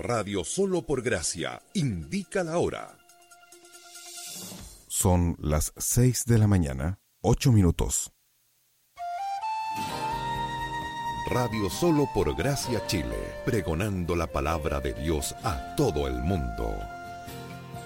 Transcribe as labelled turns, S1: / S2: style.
S1: Radio Solo por Gracia indica la hora.
S2: Son las 6 de la mañana, 8 minutos.
S1: Radio Solo por Gracia Chile, pregonando la palabra de Dios a todo el mundo.